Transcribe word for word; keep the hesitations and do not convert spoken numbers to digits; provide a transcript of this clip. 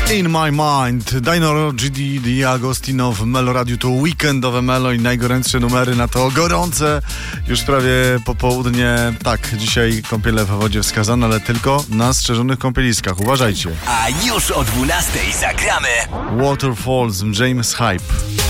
In My Mind, Dino G D, Di Agostino w Melo Radio. To weekendowe Melo i najgorętsze numery na to gorące. Już prawie popołudnie. Tak, dzisiaj kąpiele w wodzie wskazane, ale tylko na strzeżonych kąpieliskach. Uważajcie. A już o dwunastej zagramy Waterfalls, James Hype.